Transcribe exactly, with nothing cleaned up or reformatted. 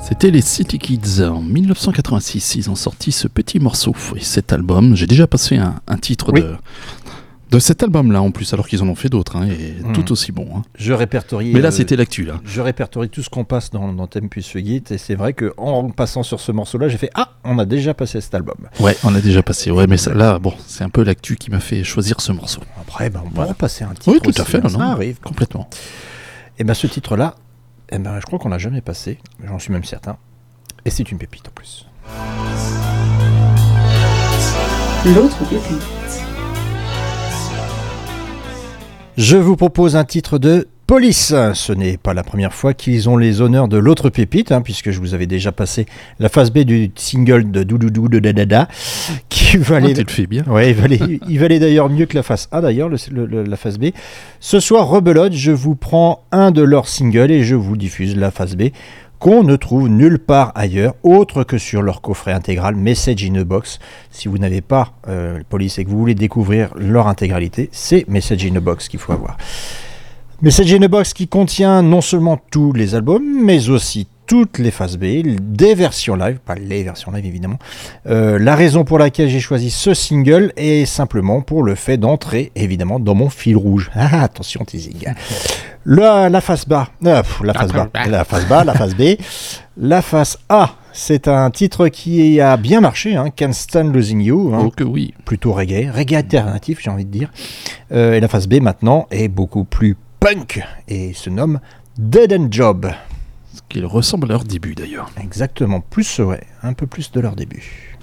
C'était les City Kids en dix-neuf cent quatre-vingt-six. Ils ont sorti ce petit morceau et cet album. J'ai déjà passé un, un titre oui. de, de cet album-là en plus, alors qu'ils en ont fait d'autres, hein, et mmh. tout aussi bon. Hein. Je répertorie. Mais là, euh, c'était l'actu. Là. Je répertorie tout ce qu'on passe dans, dans Thème Plus Guide, et c'est vrai qu'en passant sur ce morceau-là, j'ai fait ah, on a déjà passé cet album. Ouais, on a déjà passé. Ouais, mais ça, là, bon, c'est un peu l'actu qui m'a fait choisir ce morceau. Après, ben, on va voilà. repasser un titre. Oui, tout aussi, à fait. hein, Non, ça arrive complètement. Et ben, ce titre-là, eh ben, je crois qu'on l'a jamais passé. J'en suis même certain. Et c'est une pépite en plus. L'autre pépite. Je vous propose un titre de Police. Ce n'est pas la première fois qu'ils ont les honneurs de l'autre pépite, hein, puisque je vous avais déjà passé la phase B du single de Doudoudou de Dadada, qui valait. Ah, tu le fais bien. Ouais, il valait, il valait d'ailleurs mieux que la phase A d'ailleurs, le, le, la phase B. Ce soir, rebelote, je vous prends un de leurs singles et je vous diffuse la phase B, qu'on ne trouve nulle part ailleurs, autre que sur leur coffret intégral Message in a Box. Si vous n'avez pas euh, Police et que vous voulez découvrir leur intégralité, c'est Message in a Box qu'il faut avoir. Message in a Box qui contient non seulement tous les albums, mais aussi toutes les phases B, des versions live, pas les versions live évidemment. Euh, la raison pour laquelle j'ai choisi ce single est simplement pour le fait d'entrer évidemment dans mon fil rouge. Ah, attention teasing. La, la phase B, euh, la phase B, la phase B, la phase B, la phase A. C'est un titre qui a bien marché, hein, Can't Stand Losing You. Hein, oh que oui. Plutôt reggae, reggae alternatif j'ai envie de dire. Euh, et la phase B maintenant est beaucoup plus punk et se nomme Dead End Job. Ce qui ressemble à leur début d'ailleurs. Exactement, plus ouais, un peu plus de leur début.